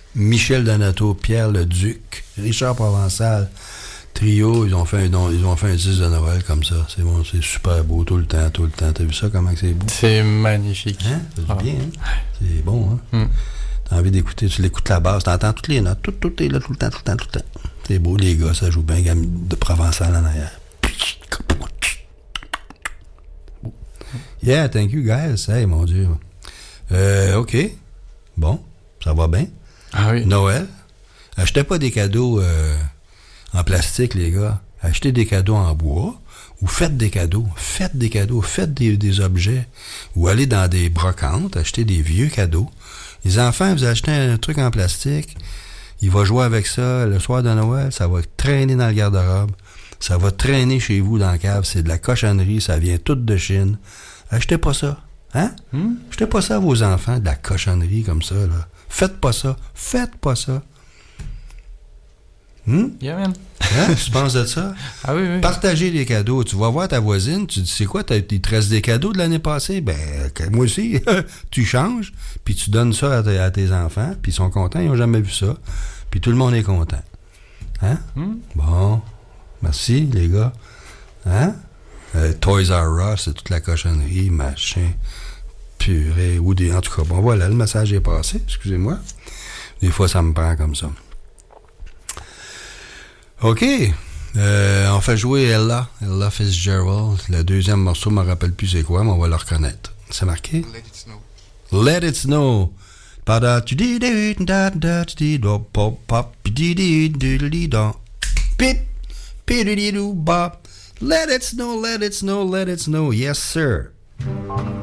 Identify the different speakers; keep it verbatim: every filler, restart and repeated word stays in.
Speaker 1: Michel Donato, Pierre Leduc, Richard Provençal, trio, ils ont fait un, ils ont fait un disque de Noël comme ça. C'est bon, c'est super beau tout le temps, tout le temps. T'as vu ça, comment c'est beau?
Speaker 2: C'est magnifique.
Speaker 1: Hein? Ça fait
Speaker 2: ah.
Speaker 1: bien, hein? C'est bon, hein? Mm. T'as envie d'écouter, tu l'écoutes la basse, t'entends toutes les notes, tout, tout est là, tout le temps, tout le temps, tout le temps. C'est beau, les gars, ça joue bien, de Provençal en arrière. Yeah, thank you, guys. Hey, mon Dieu. Euh, OK. Bon, ça va bien.
Speaker 2: Ah oui.
Speaker 1: Noël. Achetez pas des cadeaux euh, en plastique, les gars. Achetez des cadeaux en bois ou faites des cadeaux. Faites des cadeaux. Faites des, des objets. Ou allez dans des brocantes, achetez des vieux cadeaux. Les enfants, vous achetez un truc en plastique, il va jouer avec ça le soir de Noël, ça va traîner dans le garde-robe, ça va traîner chez vous dans la cave, c'est de la cochonnerie, ça vient tout de Chine. Achetez pas ça. Hein? Hmm? Achetez pas ça à vos enfants, de la cochonnerie comme ça, là. Faites pas ça. Faites pas ça. Hmm?
Speaker 2: Yeah, man.
Speaker 1: Hein? Tu penses de ça?
Speaker 2: Ah oui, oui.
Speaker 1: Partagez les cadeaux. Tu vas voir ta voisine, tu dis, c'est quoi, il te reste des cadeaux de l'année passée? Ben, moi aussi. Tu changes, puis tu donnes ça à, t- à tes enfants, puis ils sont contents, ils n'ont jamais vu ça. Puis tout le monde est content. Hein? Hmm? Bon. Merci, les gars. Hein? Euh, Toys R Us, c'est toute la cochonnerie, machin, purée, ou des... En tout cas, bon, voilà, le message est passé, excusez-moi. Des fois, ça me prend comme ça. OK. Euh, on fait jouer Ella, Ella Fitzgerald. Le deuxième morceau, je ne me rappelle plus c'est quoi, mais on va le reconnaître. C'est marqué?
Speaker 3: Let It Snow.
Speaker 1: Let It Snow. Pada tu di di da da di do pop pop di di di di do. Pip pip di do bop. Let it snow, let it snow, let it snow. Yes, sir.